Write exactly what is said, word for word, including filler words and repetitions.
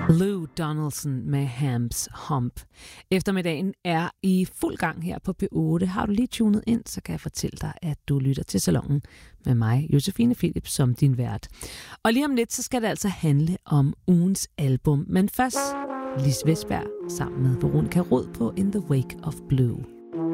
Lou Donaldson med Hams Hump. Eftermiddagen er i fuld gang her på P otte. Har du lige tunet ind, så kan jeg fortælle dig, at du lytter til Salonen med mig, Josefine Philips, som din vært. Og lige om lidt, så skal det altså handle om ugens album. Men først Lis Vestberg sammen med Veronica Rod på In the Wake of Blue.